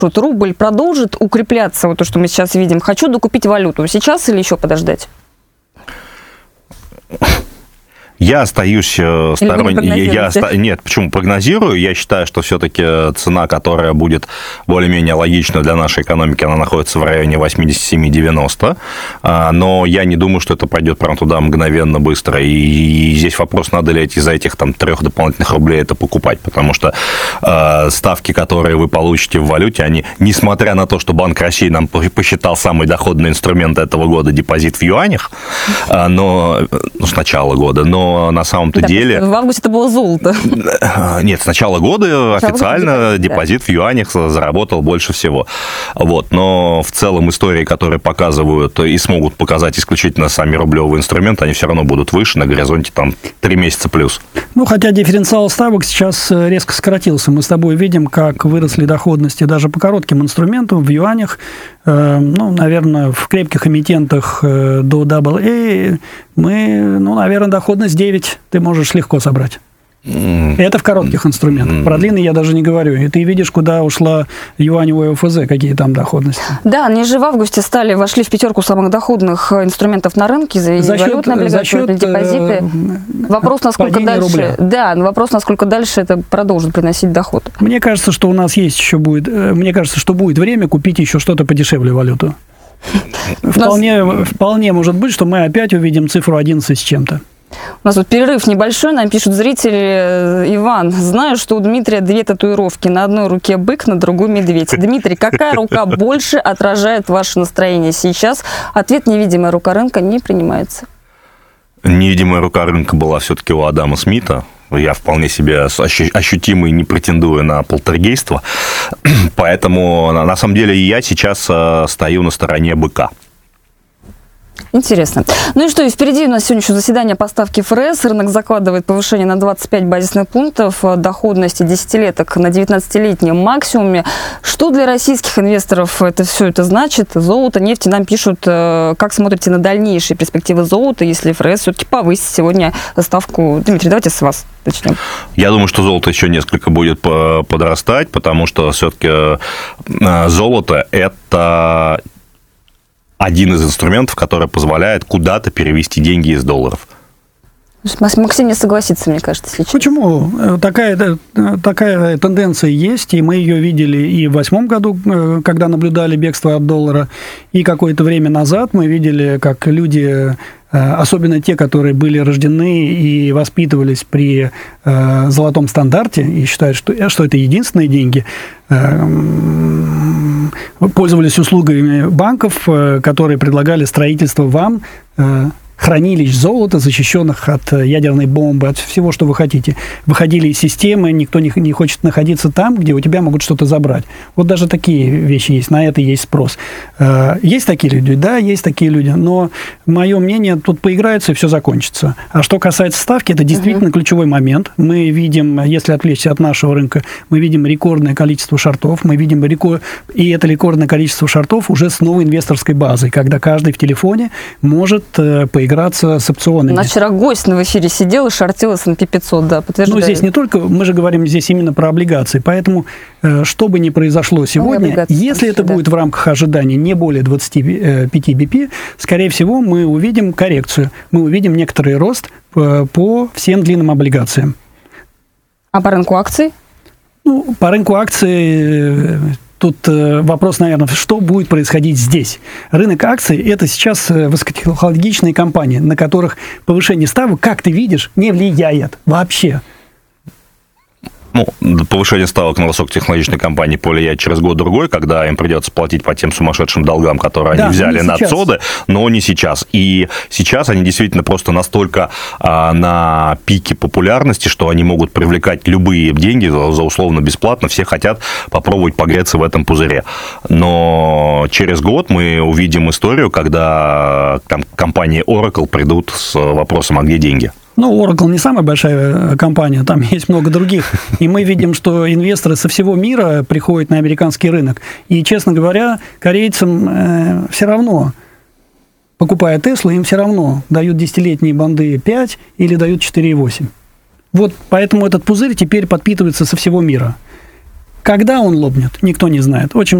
рубль продолжит укрепляться, вот то, что мы сейчас видим? Хочу докупить валюту сейчас или еще подождать? Я остаюсь сторонником. Нет, почему прогнозирую? Я считаю, что все-таки цена, которая будет более-менее логична для нашей экономики, она находится в районе 87-90. Но я не думаю, что это пойдет прям туда мгновенно, быстро. И здесь вопрос, надо ли из-за этих 3 дополнительных рублей это покупать. Потому что ставки, которые вы получите в валюте, они, несмотря на то, что Банк России нам посчитал самый доходный инструмент этого года депозит в юанях, с начала года, но на самом-то деле... В августе это было золото. Нет, с начала года официально депозит в юанях заработал больше всего. Но в целом истории, которые показывают и смогут показать исключительно сами рублевые инструменты, они все равно будут выше, на горизонте 3 месяца плюс. Хотя дифференциал ставок сейчас резко сократился. Мы с тобой видим, как выросли доходности даже по коротким инструментам в юанях. Наверное, в крепких эмитентах до AA наверное, доходность 9 ты можешь легко собрать. Это в коротких инструментах. Про длинные я даже не говорю. И ты видишь, куда ушла юаневая ОФЗ, какие там доходности. Да, они же в августе вошли в 5 самых доходных инструментов на рынке, валютные облигации, депозиты. Вопрос, насколько дальше. Рубля. Да, вопрос, насколько дальше это продолжит приносить доход. Мне кажется, что у нас есть еще будет. Мне кажется, что будет время купить еще что-то подешевле валюту. Вполне может быть, что мы опять увидим цифру 11 с чем-то. У нас перерыв небольшой, нам пишут зрители. Иван, знаю, что у Дмитрия 2 татуировки. На одной руке бык, на другой медведь. Дмитрий, какая рука больше отражает ваше настроение сейчас? Ответ: невидимая рука рынка не принимается. Невидимая рука рынка была все-таки у Адама Смита. Я вполне себе ощутимо и не претендую на полтергейство. Поэтому, на самом деле, я сейчас стою на стороне быка. Интересно. И что, и впереди у нас сегодня еще заседание по ставке ФРС. Рынок закладывает повышение на 25 базисных пунктов, доходности десятилеток на 19-летнем максимуме. Что для российских инвесторов все это значит? Золото, нефть. Нам пишут, как смотрите на дальнейшие перспективы золота, если ФРС все-таки повысит сегодня ставку. Дмитрий, давайте с вас начнем. Я думаю, что золото еще несколько будет подрастать, потому что все-таки золото – это один из инструментов, который позволяет куда-то перевести деньги из долларов. Максим не согласится, мне кажется, сейчас. Почему? Такая тенденция есть, и мы ее видели и в 2008 году, когда наблюдали бегство от доллара, и какое-то время назад мы видели, как люди, особенно те, которые были рождены и воспитывались при золотом стандарте, и считают, что это единственные деньги, пользовались услугами банков, которые предлагали строительство вам хранилищ золота, защищенных от ядерной бомбы, от всего, что вы хотите. Выходили из системы, никто не хочет находиться там, где у тебя могут что-то забрать. Вот даже такие вещи есть, на это есть спрос. Есть такие люди? Да, есть такие люди, но мое мнение, тут поиграются и все закончится. А что касается ставки, это действительно ключевой момент. Мы видим, если отвлечься от нашего рынка, мы видим рекордное количество шортов, мы видим и это рекордное количество шортов уже с новой инвесторской базой, когда каждый в телефоне может поиграться с опционами. У нас вчера гость в эфире сидел и шортил S&P 500, да, подтверждаю. Здесь не только, мы же говорим здесь именно про облигации, поэтому, что бы ни произошло сегодня, если это будет в рамках ожиданий не более 25 BP, скорее всего, мы увидим коррекцию, мы увидим некоторый рост по всем длинным облигациям. А по рынку акций? По рынку акций... Тут вопрос, наверное, что будет происходить здесь. Рынок акций – это сейчас высокотехнологичные компании, на которых повышение ставок, как ты видишь, не влияет вообще. Повышение ставок на высокотехнологичной компании повлияет через год-другой, когда им придется платить по тем сумасшедшим долгам, которые они взяли на ЦОДы, но не сейчас. И сейчас они действительно просто настолько на пике популярности, что они могут привлекать любые деньги за условно бесплатно. Все хотят попробовать погреться в этом пузыре. Но через год мы увидим историю, когда компании Oracle придут с вопросом, а где деньги? Oracle не самая большая компания, там есть много других. И мы видим, что инвесторы со всего мира приходят на американский рынок. И, честно говоря, корейцам все равно, покупая Теслу, им все равно дают десятилетние банды 5 или дают 4,8. Поэтому этот пузырь теперь подпитывается со всего мира. Когда он лопнет, никто не знает. Очень